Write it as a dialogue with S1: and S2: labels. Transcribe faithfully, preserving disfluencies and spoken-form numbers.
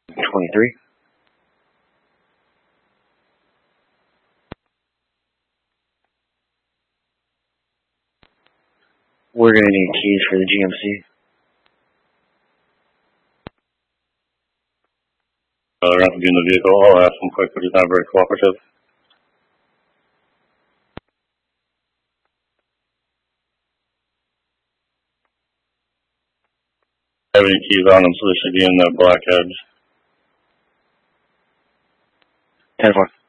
S1: twenty-three. We're going to need keys for the G M C.
S2: Uh, they're not in the vehicle. I'll ask him quick, but he's not very cooperative. Have any keys on them, so they should be in the black edge.
S1: ten four.